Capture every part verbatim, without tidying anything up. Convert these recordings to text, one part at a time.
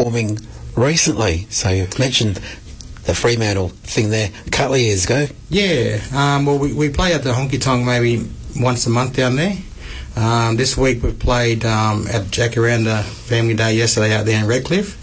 performing recently. So you mentioned the Fremantle thing there a couple of years ago. Yeah, um, well, we, we play at the Honky Tonk maybe once a month down there. Um, this week we've played um, at Jacaranda Family Day yesterday out there in Redcliffe.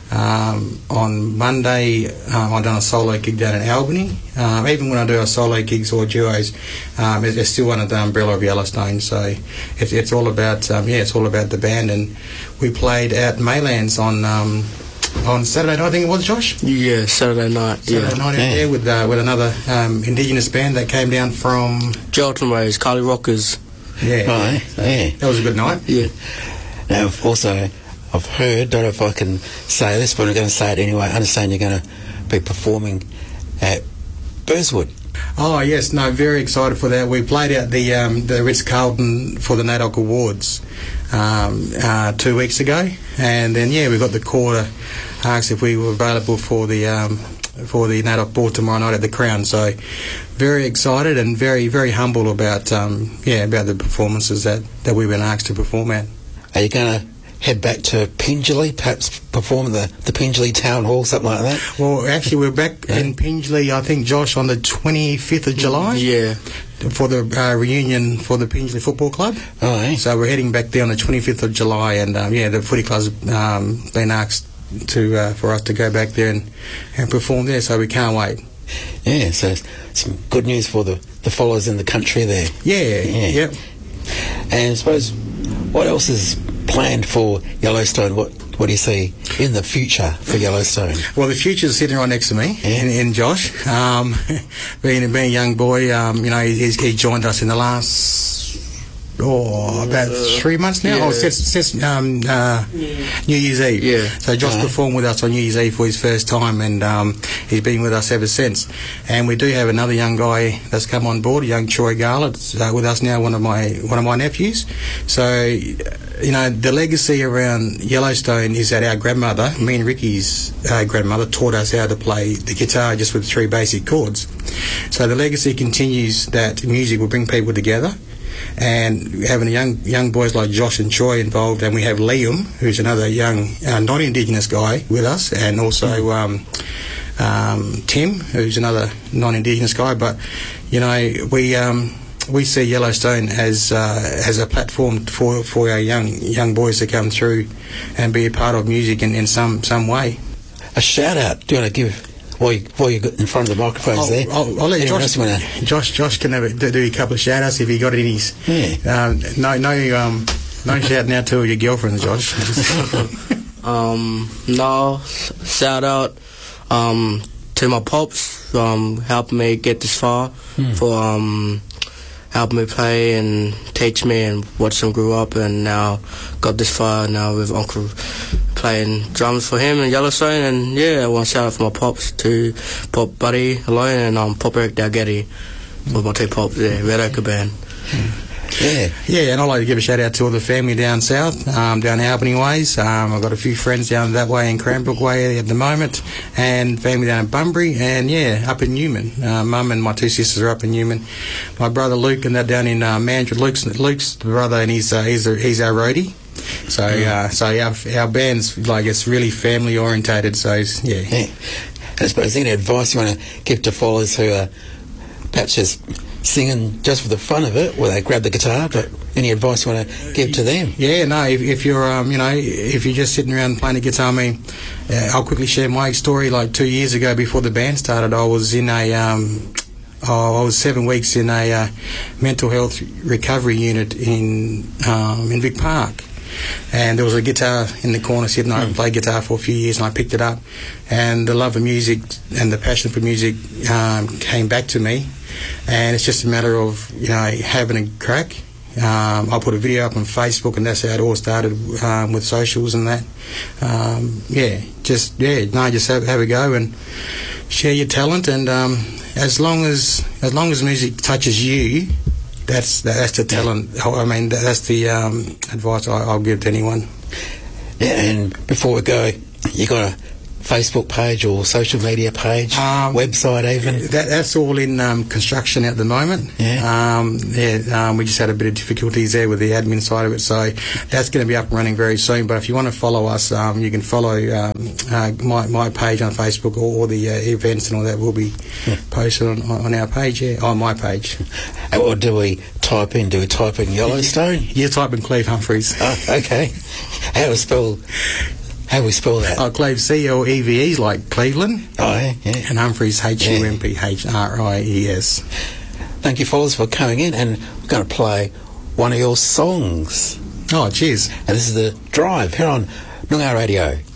Um, on Monday, um, I done a solo gig down in Albany. Um, even when I do our solo gigs or duos, um, it's, it's still under the umbrella of Yellowstone. So it's, it's all about um, yeah, it's all about the band. And we played at Maylands on um, on Saturday night. I think it was, Josh. Yeah, Saturday night. Saturday yeah. night out Yeah. there with uh, with another um, Indigenous band that came down from Geraldton Ways, Carly Rockers. yeah. Right, So yeah. that was a good night. Yeah. Now, I've also, I've heard, don't know if I can say this, but I'm going to say it anyway. I understand you're going to be performing at Burswood. Oh yes, no, very excited for that. We played out the um, the Ritz Carlton for the NAIDOC Awards um, uh, two weeks ago, and then yeah, we got the call to ask if we were available for the um, for the NAIDOC ball tomorrow night at the Crown. So very excited and very very humble about um, yeah about the performances that, that we've been asked to perform at. Are you going to head back to Pingelly, perhaps perform at the, the Pingelly Town Hall, something like that? Well, actually, we're back Yeah. in Pingelly, I think, Josh, on the twenty-fifth of July. Yeah. For the uh, reunion for the Pingelly Football Club. Oh, eh? So we're heading back there on the twenty-fifth of July, and um, yeah, the footy club's um, been asked to uh, for us to go back there and, and perform there, so we can't wait. Yeah, so some good news for the, the followers in the country there. Yeah, Yeah. yep. And I suppose, what else is planned for Yellowstone? What what do you see in the future for Yellowstone? Well, the future's sitting right next to me, Yeah. in, in Josh. Um, being, being a young boy, um, you know, he, he's, he joined us in the last, oh, about three months now. yeah. Oh, since, since um, uh, New Year's Eve. Yeah. So Josh Right. performed with us on New Year's Eve for his first time, and um, he's been with us ever since. And we do have another young guy that's come on board, a young Troy Garlett, uh, with us now, one of my one of my nephews. So, you know, the legacy around Yellowstone is that our grandmother, me and Ricky's uh, grandmother, taught us how to play the guitar just with three basic chords. So the legacy continues that music will bring people together. And having young young boys like Josh and Troy involved, and we have Liam, who's another young uh, non-Indigenous guy with us, and also um, um, Tim, who's another non-Indigenous guy. But you know, we um, we see Yellowstone as uh, as a platform for for our young young boys to come through and be a part of music in, in some some way. A shout out. Do you want to give, while, you, while you're in front of the microphones I'll, there? I'll, I'll let Anyone Josh, else wanna- Josh. Josh can have a, do do a couple of shout outs if he got any. Yeah. Um, no, no, um, no shouting out to your girlfriends, Josh. Um, no, s- shout out um, to my pops, um, helping me get this far, for um, helping me play and teach me and watch them grow up, and now got this far now with Uncle playing drums for him in Yellowstone. And yeah, I want to shout out for my pops, to Pop Buddy Alone and um, Pop Eric Dalgetty, with my two pops there, Red Ochre Band. Yeah. Yeah, and I'd like to give a shout out to all the family down south, um, down Albany ways. Um, I've got a few friends down that way in Cranbrook way at the moment, and family down in Bunbury, and yeah, up in Newman. Uh, Mum and my two sisters are up in Newman. My brother Luke and they're down in uh, Mandurah. Luke's, Luke's the brother, and he's uh, he's, a, he's our roadie. So uh, so our, our band's like, it's really family orientated. So it's, yeah. Yeah. And I suppose any advice you want to give to followers who are perhaps just singing just for the fun of it, where they grab the guitar, but any advice you want to give to them? Yeah, no, if, if you're, um, you know, if you're just sitting around playing the guitar, I mean, uh, I'll quickly share my story. Like two years ago, before the band started, I was in a, um, oh, I was seven weeks in a uh, mental health recovery unit in um, in Vic Park. And there was a guitar in the corner sitting. I played guitar for a few years, and I picked it up. And the love of music and the passion for music um, came back to me. And it's just a matter of, you know, having a crack. Um, I put a video up on Facebook, and that's how it all started, um, with socials and that. Um, yeah, just yeah, no, just have, have a go and share your talent. And um, as long as as long as music touches you, that's that's the talent. I mean, that's the um, advice I, I'll give to anyone. Yeah, and before we go, you got to Facebook page or social media page, Um, website even? That, that's all in um, construction at the moment. Yeah. Um, yeah um, we just had a bit of difficulties there with the admin side of it, so that's going to be up and running very soon. But if you want to follow us, um, you can follow um, uh, my, my page on Facebook, or, or the uh, events and all that will be Yeah. posted on, on our page, yeah, on my page. Or do we type in, do we type in Yellowstone? You type in Cleve Humphreys. Oh, okay. How do we spell, how do we spell that? Oh, Cleve, C L E V E, like Cleveland. Oh, yeah, yeah. And Humphreys, H U M P H R I E S. Thank you, fellas, for coming in, and we're going to play one of your songs. Oh, cheers. And this is The Drive here on Noongar Radio.